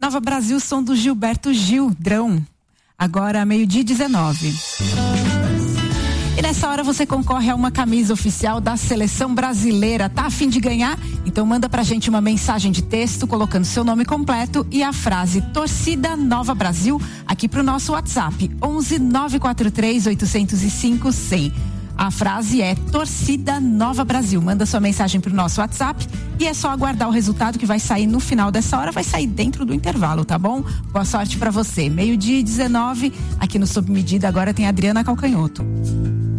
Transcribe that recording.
Nova Brasil, som do Gilberto Gil, Drão. Agora, 12:19. E nessa hora você concorre a uma camisa oficial da Seleção Brasileira. Tá a fim de ganhar? Então manda pra gente uma mensagem de texto colocando seu nome completo e a frase Torcida Nova Brasil aqui pro nosso WhatsApp 11 943 805 100. A frase é Torcida Nova Brasil. Manda sua mensagem pro nosso WhatsApp e é só aguardar o resultado que vai sair no final dessa hora, vai sair dentro do intervalo, tá bom? Boa sorte pra você. 12:19, aqui no Sob Medida agora tem a Adriana Calcanhoto.